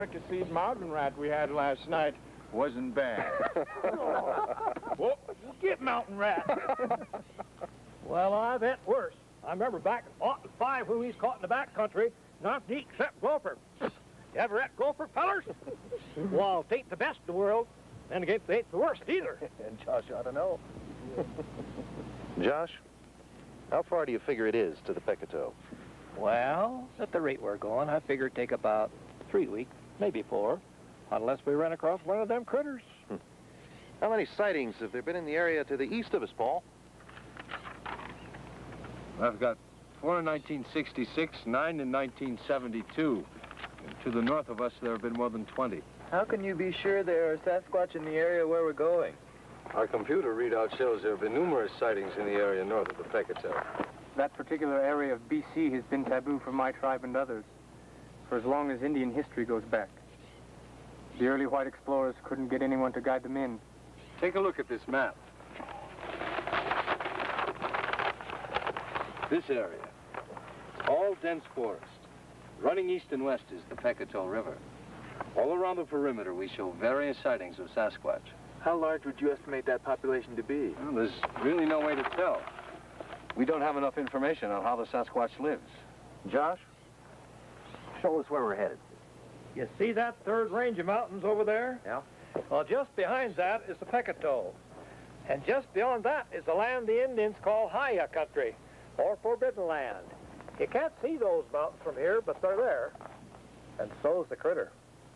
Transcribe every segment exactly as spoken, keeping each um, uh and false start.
Fricaseed mountain rat we had last night wasn't bad. Well, get mountain rat. Well, I bet worse. I remember back in oh five when we was caught in the back country, not to eat except gopher. You ever ate gopher, fellers? Well, it ain't the best in the world. Then again, it ain't the worst either. And Josh ought to know. Josh, how far do you figure it is to the Pecatow? Well, at the rate we're going, I figure it'd take about three weeks, maybe four, unless we run across one of them critters. Hmm. How many sightings have there been in the area to the east of us, Paul? I've got four in nineteen sixty-six, nine in nineteen seventy-two. And to the north of us, there have been more than twenty. How can you be sure there are Sasquatch in the area where we're going? Our computer readout shows there have been numerous sightings in the area north of the Pecatow. That particular area of B C has been taboo for my tribe and others for as long as Indian history goes back. The early white explorers couldn't get anyone to guide them in. Take a look at this map. This area, all dense forest. Running east and west is the Pecatow River. All around the perimeter, we show various sightings of Sasquatch. How large would you estimate that population to be? Well, there's really no way to tell. We don't have enough information on how the Sasquatch lives. Josh, show us where we're headed. You see that third range of mountains over there? Yeah. Well, just behind that is the Pecatow. And just beyond that is the land the Indians call Haya country, or Forbidden Land. You can't see those mountains from here, but they're there. And so's the critter.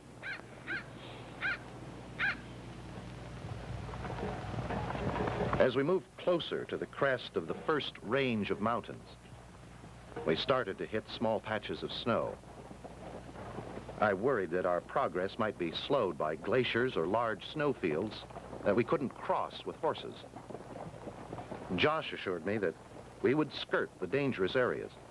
As we moved closer to the crest of the first range of mountains, we started to hit small patches of snow. I worried that our progress might be slowed by glaciers or large snowfields that we couldn't cross with horses. Josh assured me that we would skirt the dangerous areas.